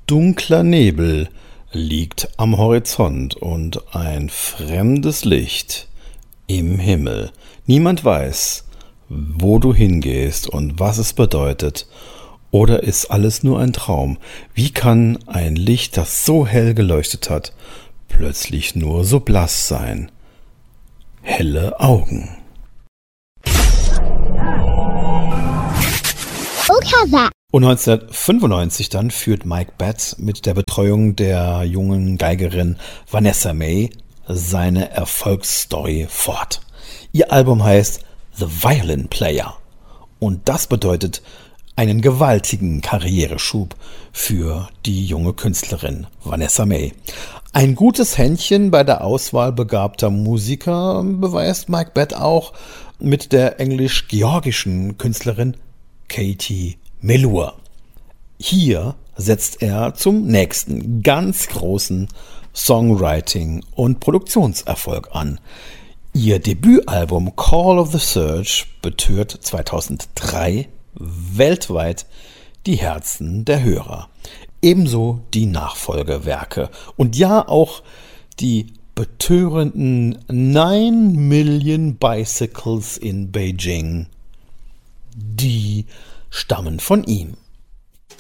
Dunkler Nebel liegt am Horizont und ein fremdes Licht im Himmel. Niemand weiß, wo du hingehst und was es bedeutet. Oder ist alles nur ein Traum? Wie kann ein Licht, das so hell geleuchtet hat, plötzlich nur so blass sein? Helle Augen. Und 1995 dann führt Mike Batt mit der Betreuung der jungen Geigerin Vanessa Mae seine Erfolgsstory fort. Ihr Album heißt The Violin Player und das bedeutet einen gewaltigen Karriereschub für die junge Künstlerin Vanessa Mae. Ein gutes Händchen bei der Auswahl begabter Musiker beweist Mike Batt auch mit der englisch-georgischen Künstlerin Katie Melua. Hier setzt er zum nächsten ganz großen Songwriting- und Produktionserfolg an. Ihr Debütalbum Call of the Surge betört 2003 weltweit die Herzen der Hörer. Ebenso die Nachfolgewerke und ja auch die betörenden 9 Million Bicycles in Beijing, die stammen von ihm.